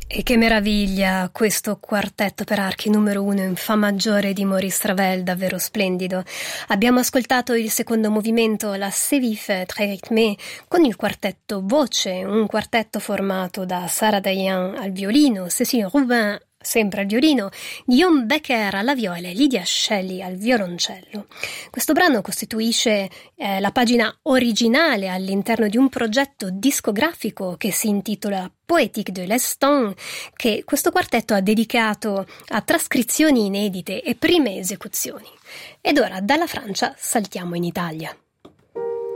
E che meraviglia questo quartetto per archi numero 1 in fa maggiore di Maurice Ravel, davvero splendido. Abbiamo ascoltato il secondo movimento, la C'est vif très rythmé, con il quartetto voce, un quartetto formato da Sara Dayan al violino, Cécile Rubin sempre al violino, Guillaume Becker alla viola e Lydia Shelley al violoncello. Questo brano costituisce la pagina originale all'interno di un progetto discografico che si intitola Poétique de l'instant, che questo quartetto ha dedicato a trascrizioni inedite e prime esecuzioni. Ed ora dalla Francia saltiamo in Italia.